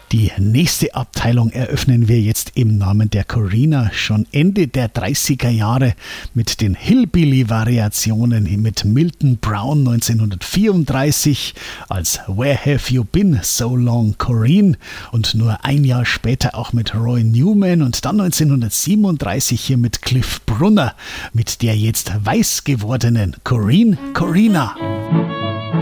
Die nächste Abteilung eröffnen wir jetzt im Namen der Corinna schon Ende der 30er Jahre mit den Hillbilly-Variationen mit Milton Brown 1934 als Where Have You Been So Long, Corinne, und nur ein Jahr später auch mit Roy Newman und dann 1937 hier mit Cliff Brunner mit der jetzt weiß gewordenen Corinna.